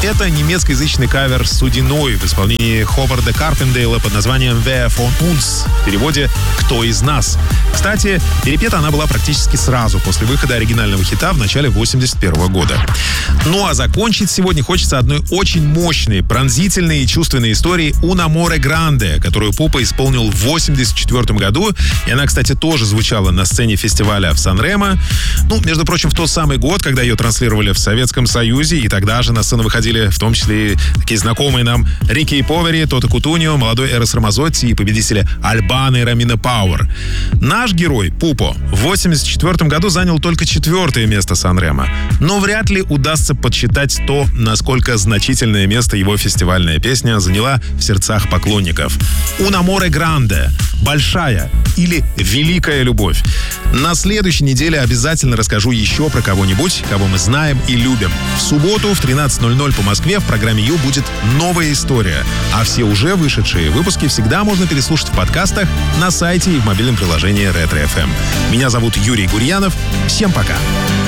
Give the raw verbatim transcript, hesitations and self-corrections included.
Это немецкоязычный кавер «Судиной» в исполнении Ховарда Карпендейла под названием «Wer von uns», в переводе «Кто из нас?». Кстати, перепета она была практически сразу после выхода оригинального хита в начале восемьдесят первого года. Ну а закончить сегодня хочется одной очень мощной, пронзительной и чувственной историей «Un amore grande», которую Пупа исполнил в восемьдесят четвёртом году. И она, кстати, тоже звучала на сцене фестиваля в Сан-Ремо. Ну, между прочим, в тот самый год, когда ее транслировали в Советском Союзе, и тогда же на сцену выходили в том числе и такие знакомые нам Рики и Повери, Тото Кутунио, молодой Эрос Рамазотти и победители Альбано и Ромина Пауэр. Наш герой, Пупо, в восемьдесят четвёртом году занял только четвертое место Сан-Ремо. Но вряд ли удастся подсчитать то, насколько значительное место его фестивальная песня заняла в сердцах поклонников. «Un amore grande» — большая или великая любовь. На следующей неделе обязательно расскажу еще про кого-нибудь, кого мы знаем и любим. В субботу в тринадцать ноль ноль по Москве в программе «Ю» будет новая история. А все уже вышедшие выпуски всегда можно переслушать в подкастах, на сайте и в мобильном приложении Ретро эф эм. Меня зовут Юрий Гурьянов. Всем пока.